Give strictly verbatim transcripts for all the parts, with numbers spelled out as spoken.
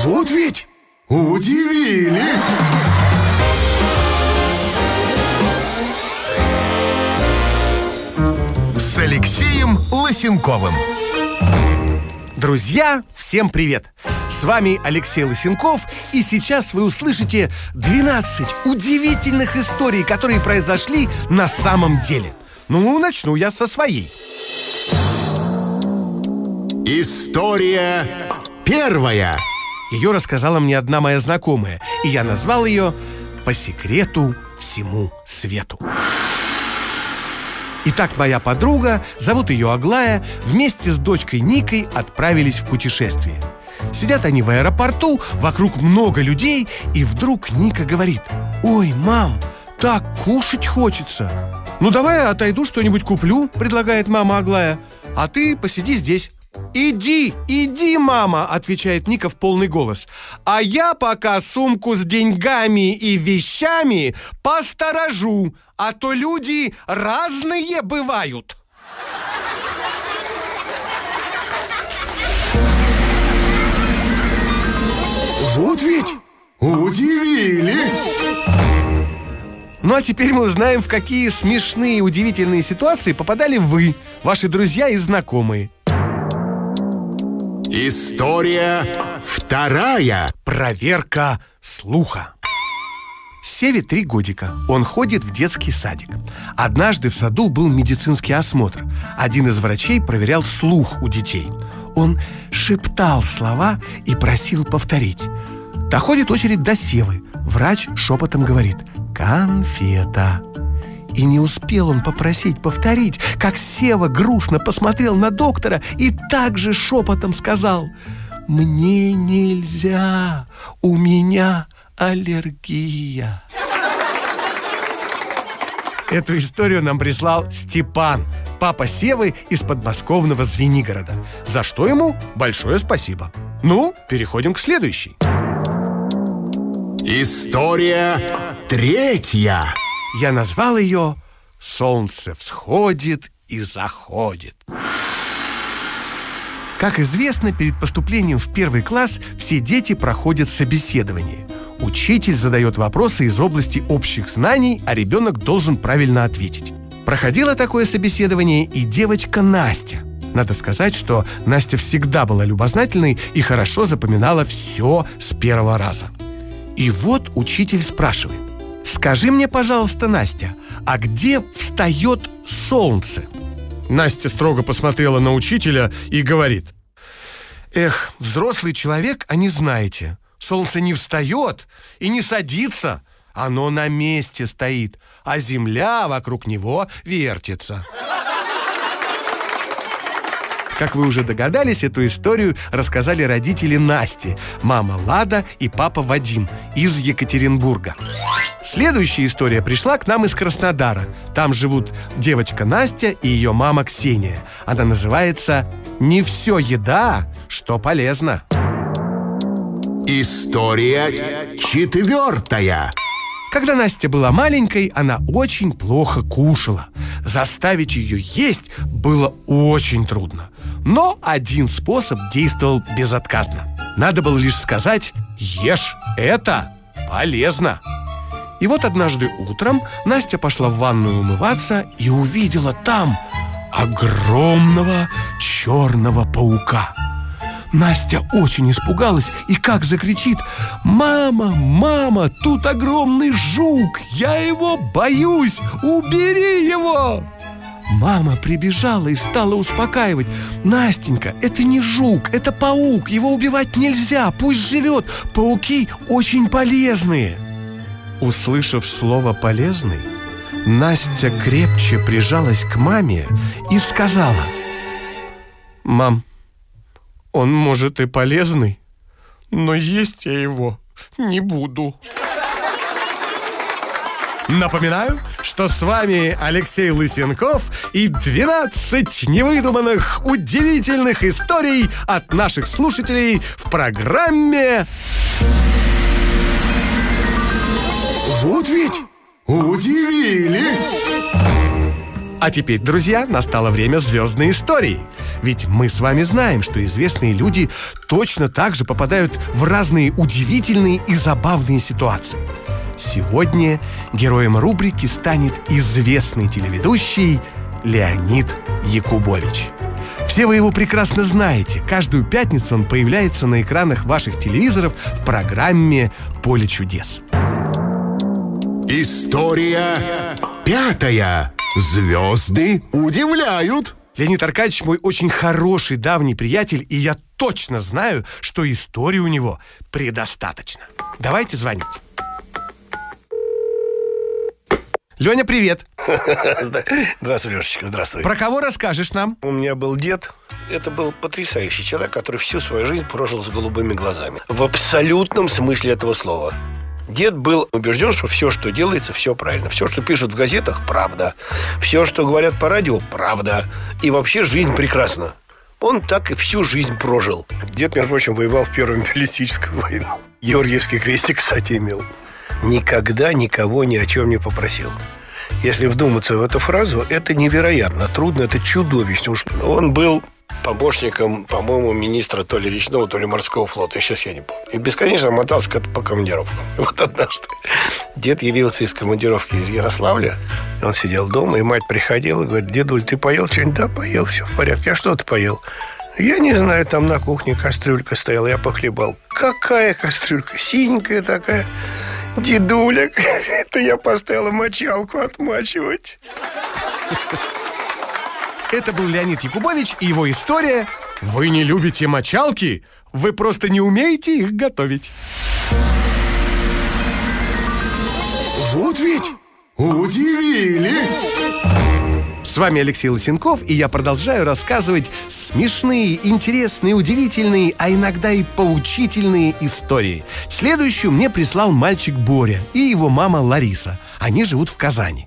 Вот ведь удивили! С Алексеем Лысенковым. Друзья, всем привет! С вами Алексей Лысенков, и сейчас вы услышите двенадцать удивительных историй, которые произошли на самом деле. Ну, начну я со своей. История первая. Ее рассказала мне одна моя знакомая, и я назвал ее «По секрету всему свету». Итак, моя подруга, зовут ее Аглая, вместе с дочкой Никой отправились в путешествие. Сидят они в аэропорту, вокруг много людей, и вдруг Ника говорит: «Ой, мам, так кушать хочется». «Ну, давай я отойду, что-нибудь куплю», — предлагает мама Аглая, «а ты посиди здесь». «Иди, иди, мама», — отвечает Ника в полный голос, «а я пока сумку с деньгами и вещами посторожу, а то люди разные бывают». Вот ведь удивили! Ну а теперь мы узнаем, в какие смешные и удивительные ситуации попадали вы, ваши друзья и знакомые. История вторая. Проверка слуха. Севе три годика. Он ходит в детский садик. Однажды в саду был медицинский осмотр. Один из врачей проверял слух у детей. Он шептал слова и просил повторить. Доходит очередь до Севы. Врач шепотом говорит: «Конфета». И не успел он попросить повторить, как Сева грустно посмотрел на доктора и также шепотом сказал: «Мне нельзя, у меня аллергия». Эту историю нам прислал Степан, папа Севы из подмосковного Звенигорода, за что ему большое спасибо. Ну, переходим к следующей. История третья. Я назвал ее «Солнце всходит и заходит». Как известно, перед поступлением в первый класс все дети проходят собеседование. Учитель задает вопросы из области общих знаний, а ребенок должен правильно ответить. Проходило такое собеседование и девочка Настя. Надо сказать, что Настя всегда была любознательной и хорошо запоминала все с первого раза. И вот учитель спрашивает: «Скажи мне, пожалуйста, Настя, а где встает солнце?» Настя строго посмотрела на учителя и говорит: «Эх, взрослый человек, а не знаете. Солнце не встает и не садится. Оно на месте стоит, а земля вокруг него вертится». Как вы уже догадались, эту историю рассказали родители Насти, мама Лада и папа Вадим из Екатеринбурга. Следующая история пришла к нам из Краснодара. Там живут девочка Настя и ее мама Ксения. Она называется «Не все еда, что полезно». История четвертая. Когда Настя была маленькой, она очень плохо кушала. Заставить ее есть было очень трудно. Но один способ действовал безотказно. Надо было лишь сказать: «Ешь, это полезно». И вот однажды утром Настя пошла в ванную умываться и увидела там огромного черного паука. Настя очень испугалась и как закричит: «Мама, мама, тут огромный жук! Я его боюсь! Убери его!» Мама прибежала и стала успокаивать: «Настенька, это не жук, это паук, его убивать нельзя, пусть живет, пауки очень полезные». Услышав слово «полезный», Настя крепче прижалась к маме и сказала: «Мам, он, может, и полезный, но есть я его не буду». Напоминаю, что с вами Алексей Лысенков и двенадцать невыдуманных, удивительных историй от наших слушателей в программе Вот ведь удивили! А теперь, друзья, настало время звездной истории. Ведь мы с вами знаем, что известные люди точно так же попадают в разные удивительные и забавные ситуации. Сегодня героем рубрики станет известный телеведущий Леонид Якубович. Все вы его прекрасно знаете. Каждую пятницу он появляется на экранах ваших телевизоров в программе «Поле чудес». История пятая. Звезды удивляют. Леонид Аркадьевич мой очень хороший давний приятель, и я точно знаю, что истории у него предостаточно. Давайте звонить. Леня, привет. Здравствуй, Лешечка, здравствуй. Про кого расскажешь нам? У меня был дед. Это был потрясающий человек, который всю свою жизнь прожил с голубыми глазами. В абсолютном смысле этого слова. Дед был убежден, что все, что делается, все правильно. Все, что пишут в газетах, правда. Все, что говорят по радио, правда. И вообще жизнь прекрасна. Он так и всю жизнь прожил. Дед, между прочим, воевал в Первую империалистическую войну. Георгиевский крестик, кстати, имел. Никогда никого ни о чем не попросил. Если вдуматься в эту фразу, это невероятно трудно, это чудовищно. Он был помощником, по-моему, министра то ли речного, то ли морского флота. Сейчас я не помню. И бесконечно мотался по командировкам. И вот однажды дед явился из командировки из Ярославля. Он сидел дома, и мать приходила и говорит: дедуль, ты поел что-нибудь? Да, поел, все в порядке. А что ты поел? Я не знаю, там на кухне кастрюлька стояла, я похлебал. Какая кастрюлька? Синенькая такая. Дедуля, это я поставила мочалку отмачивать. Это был Леонид Якубович и его история «Вы не любите мочалки? Вы просто не умеете их готовить». Вот ведь удивили. С вами Алексей Лысенков, и я продолжаю рассказывать смешные, интересные, удивительные, а иногда и поучительные истории. Следующую мне прислал мальчик Боря и его мама Лариса. Они живут в Казани.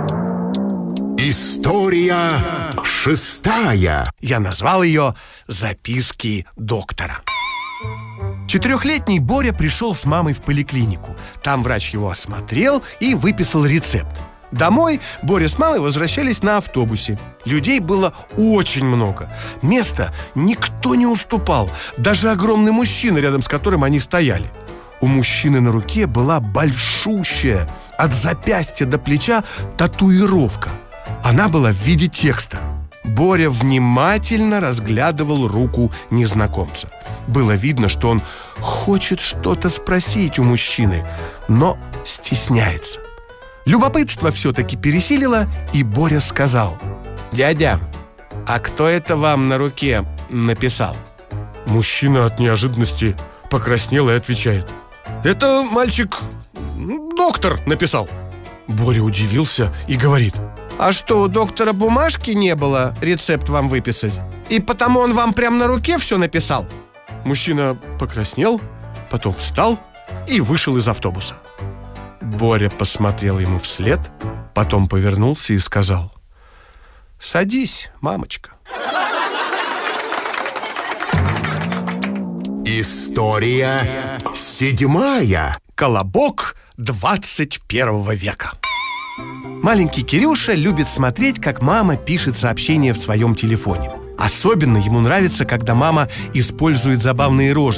История шестая. Я назвал ее «Записки доктора». Четырехлетний Боря пришел с мамой в поликлинику. Там врач его осмотрел и выписал рецепт. Домой Боря с мамой возвращались на автобусе. Людей было очень много. Места никто не уступал. Даже огромный мужчина, рядом с которым они стояли. У мужчины на руке была большущая, от запястья до плеча, татуировка. Она была в виде текста. Боря внимательно разглядывал руку незнакомца. Было видно, что он хочет что-то спросить у мужчины, но стесняется. Любопытство все-таки пересилило, и Боря сказал: «Дядя, а кто это вам на руке написал?» Мужчина от неожиданности покраснел и отвечает: «Это мальчик, доктор, написал». Боря удивился и говорит: «А что, у доктора бумажки не было рецепт вам выписать? И потому он вам прямо на руке все написал?» Мужчина покраснел, потом встал и вышел из автобуса. Боря посмотрел ему вслед, потом повернулся и сказал: «Садись, мамочка». История седьмая. Колобок двадцать первого века. Маленький Кирюша любит смотреть, как мама пишет сообщения в своем телефоне. Особенно ему нравится, когда мама использует забавные рожи.